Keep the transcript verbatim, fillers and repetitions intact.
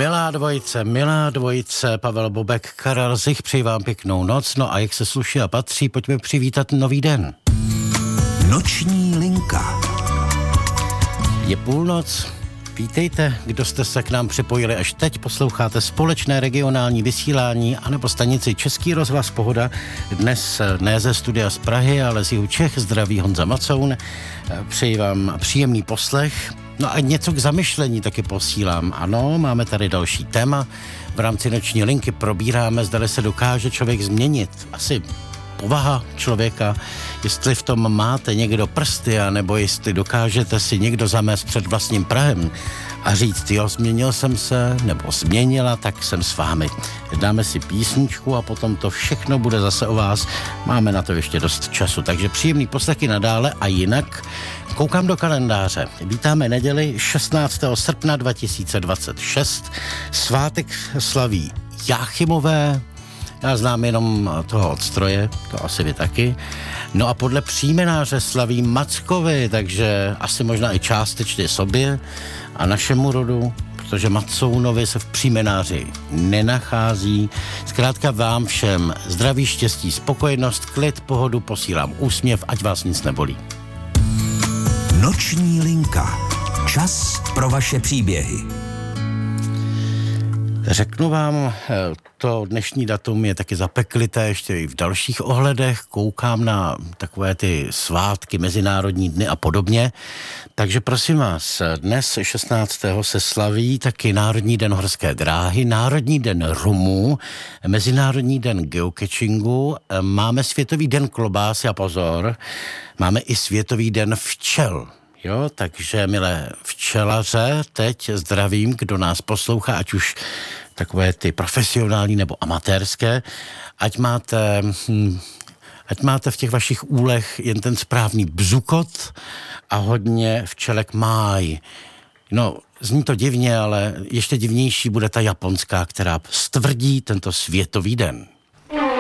Milá dvojice, milá dvojice, Pavel Bobek, Karel Zich, přeji vám pěknou noc, no a jak se sluší a patří, pojďme přivítat nový den. Noční linka. Je půlnoc, vítejte, kdo jste se k nám připojili až teď, posloucháte společné regionální vysílání anebo stanici Český rozhlas Pohoda, dnes ne ze studia z Prahy, ale z jihu Čech, zdraví Honza Macoun, přeji vám příjemný poslech. No a něco k zamyšlení taky posílám. Ano, máme tady další téma. V rámci noční linky probíráme, zdali se dokáže člověk změnit. Asi povaha člověka, jestli v tom máte někdo prsty, anebo jestli dokážete si někdo zamést před vlastním prahem a říct, jo, změnil jsem se, nebo změnila, tak jsem s vámi. Dáme si písničku a potom to všechno bude zase o vás. Máme na to ještě dost času, takže příjemný poslechy nadále a jinak koukám do kalendáře. Vítáme neděli šestnáctého srpna dva tisíce dvacet šest. Svátek slaví Jáchymové. Já znám jenom toho od stroje, to asi vy taky. No a podle příjmenáře slaví Mackovi, takže asi možná i částečně sobě a našemu rodu, protože Macounovi se v příjmenáři nenachází. Zkrátka vám všem zdraví, štěstí, spokojenost, klid, pohodu, posílám úsměv, ať vás nic nebolí. Noční linka. Čas pro vaše příběhy. Řeknu vám, to dnešní datum je taky zapeklité ještě i v dalších ohledech. Koukám na takové ty svátky, mezinárodní dny a podobně. Takže prosím vás, dnes šestnáctého se slaví taky Národní den horské dráhy, Národní den rumů, Mezinárodní den geocachingu, máme Světový den klobásy a pozor, máme i Světový den včel. Jo, takže milé včelaře, teď zdravím, kdo nás poslouchá, ať už takové ty profesionální nebo amatérské, ať máte, hm, ať máte v těch vašich úlech jen ten správný bzukot a hodně včelek máj. No, zní to divně, ale ještě divnější bude ta japonská, která stvrdí tento světový den.